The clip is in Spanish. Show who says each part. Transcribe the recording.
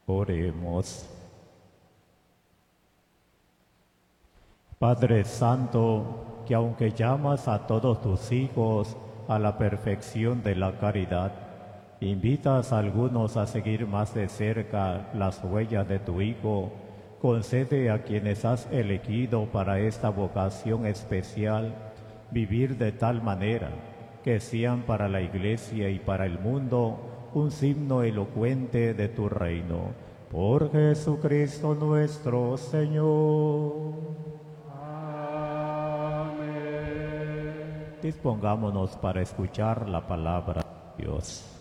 Speaker 1: Oremos. Padre Santo, que aunque llamas a todos tus hijos a la perfección de la caridad, invitas a algunos a seguir más de cerca las huellas de tu Hijo, concede a quienes has elegido para esta vocación especial vivir de tal manera que sean para la Iglesia y para el mundo un signo elocuente de tu reino. Por Jesucristo nuestro Señor.
Speaker 2: Amén.
Speaker 1: Dispongámonos para escuchar la palabra de Dios.